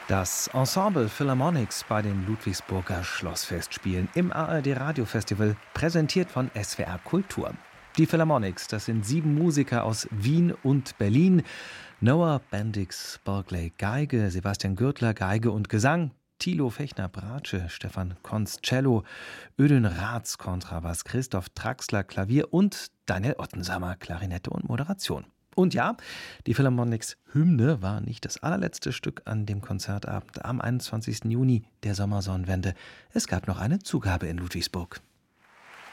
Das Ensemble Philharmonics bei den Ludwigsburger Schlossfestspielen im ARD Radiofestival, präsentiert von SWR Kultur. Die Philharmonics, das sind 7 Musiker aus Wien und Berlin. Noah Bendix Barclay Geige, Sebastian Gürtler Geige und Gesang, Thilo Fechner Bratsche, Stefan Konz Cello, Ödön Raths Kontrabass, Christoph Traxler Klavier und Daniel Ottensamer Klarinette und Moderation. Und ja, die Philharmonics Hymne war nicht das allerletzte Stück an dem Konzertabend am 21. Juni der Sommersonnenwende. Es gab noch eine Zugabe in Ludwigsburg.